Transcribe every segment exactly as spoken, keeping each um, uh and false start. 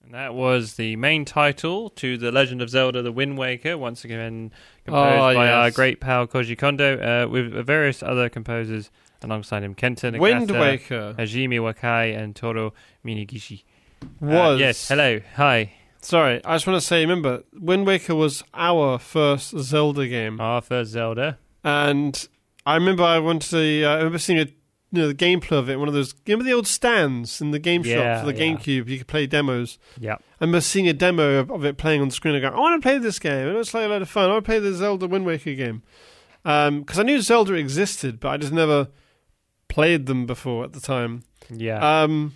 And that was the main title to The Legend of Zelda: The Wind Waker, once again composed oh, by yes. our great pal Koji Kondo, uh, with various other composers alongside him: Kenta Nagata, Wind Waker, Hajime Wakai, and Toru Minegishi. Was uh, yes, hello, hi. Sorry, I just want to say, remember, Wind Waker was our first Zelda game. Our first Zelda. And I remember I wanted to, uh, I remember seeing a, you know, the gameplay of it, one of those, remember the old stands in the game yeah, shops, the yeah. GameCube, you could play demos. Yeah. I remember seeing a demo of, of it playing on the screen and going, I want to play this game, it looks like a lot of fun, I want to play the Zelda Wind Waker game. Because um, I knew Zelda existed, but I just never played them before at the time. Yeah. Um...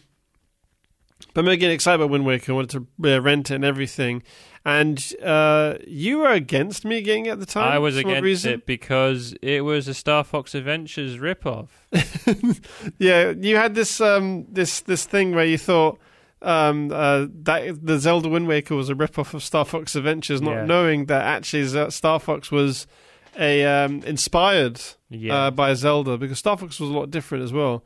But I'm getting excited about Wind Waker. I wanted to uh, rent it and everything. And uh, you were against me getting it at the time? I was for what against reason? it because it was a Star Fox Adventures ripoff. Yeah, you had this um, this this thing where you thought um, uh, that the Zelda Wind Waker was a ripoff of Star Fox Adventures, not Yeah. knowing that actually Z- Star Fox was a um, inspired Yeah. uh, by Zelda, because Star Fox was a lot different as well.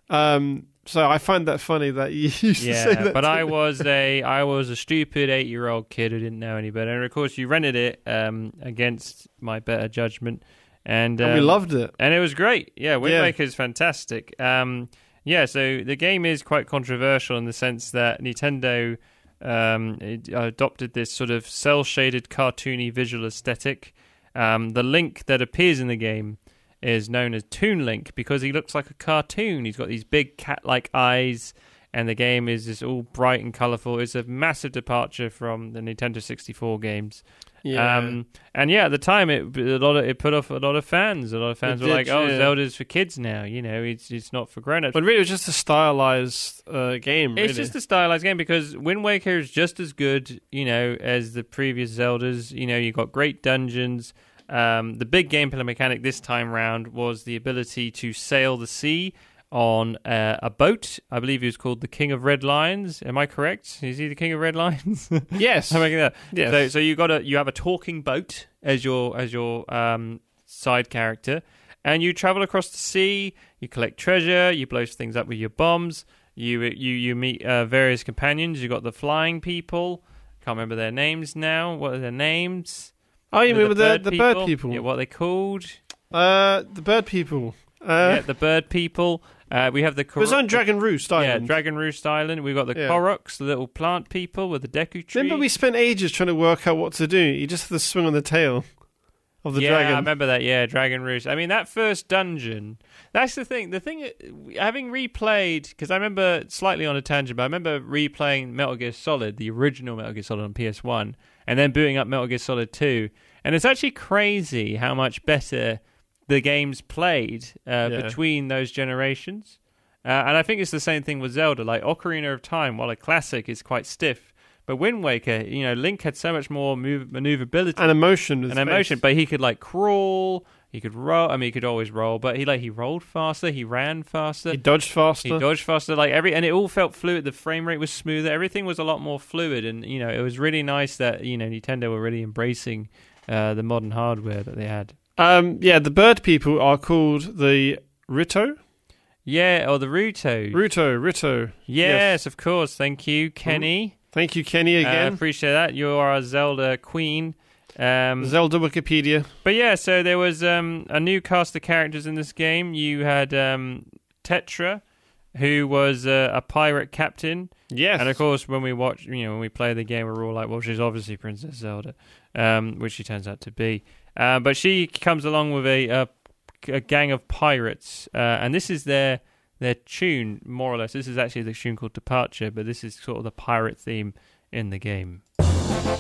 Um, so I find that funny that you used yeah, to say that. but to I me. was a I was a stupid eight year old kid who didn't know any better, and of course you rented it um, against my better judgment, and, um, and we loved it. and it was great. Yeah, Wind Yeah. Waker is fantastic. Um, yeah, so the game is quite controversial in the sense that Nintendo um, it adopted this sort of cel shaded, cartoony visual aesthetic. Um, the Link that appears in the game is known as Toon Link because he looks like a cartoon. He's got these big cat-like eyes, and the game is just all bright and colourful. It's a massive departure from the Nintendo sixty-four games. Yeah. Um, and yeah, at the time, it a lot of, it put off a lot of fans. A lot of fans It were did, like, "Oh, yeah. Zelda's for kids now. You know, it's it's not for grown-ups." But really, it was just a stylized uh, game. It's really. just a stylized game because Wind Waker is just as good, you know, as the previous Zeldas. You know, you got great dungeons. Um, the big gameplay mechanic this time round was the ability to sail the sea on uh, a boat. I believe he was called the King of Red Lions. Am I correct? Is he the King of Red Lions? Yes. I'm making that. Yes. So, so you got a you have a talking boat as your as your um, side character, and you travel across the sea. You collect treasure. You blow things up with your bombs. You you you meet uh, various companions. You got the flying people. Can't remember their names now. What are their names? Oh, you The remember the, bird the people? bird people? Yeah, what are they called? Uh, the bird people. Uh, yeah, the bird people. Uh, we have the it was Kor- on Dragon Roost Island. yeah, Dragon Roost Island. We've got the Yeah. Koroks, the little plant people with the Deku tree. Remember we spent ages trying to work out what to do. You just have to swing on the tail of the yeah, dragon. I remember that. Yeah, Dragon Roost. I mean, that first dungeon. That's the thing. The thing, having replayed, because I remember slightly on a tangent, but I remember replaying Metal Gear Solid, the original Metal Gear Solid on P S one, and then booting up Metal Gear Solid two, and it's actually crazy how much better the games played uh, Yeah. between those generations. Uh, and I think it's the same thing with Zelda. Like Ocarina of Time, while a classic, is quite stiff. But Wind Waker, you know, Link had so much more move- maneuverability and emotion. with and his emotion. face. But he could like crawl, he could roll. I mean, he could always roll, but he like he rolled faster, he ran faster, He dodged faster. he dodged faster. Like every, and it all felt fluid. The frame rate was smoother. Everything was a lot more fluid, and you know, it was really nice that you know Nintendo were really embracing uh, the modern hardware that they had. Um, yeah, the bird people are called the Rito. Yeah, or the Ruto. Ruto, Rito. Yes, of course. Thank you, Kenny. Thank you, Kenny, Uh, again. appreciate that. You are a Zelda queen. Um, Zelda Wikipedia. But yeah, so there was um, a new cast of characters in this game. You had um, Tetra, who was uh, a pirate captain. Yes. And of course, when we watch, you know, when we play the game, we're all like, well, she's obviously Princess Zelda, um, which she turns out to be. Uh, but she comes along with a, a, a gang of pirates, uh, and this is their their tune, more or less. This is actually the tune called Departure, but this is sort of the pirate theme in the game.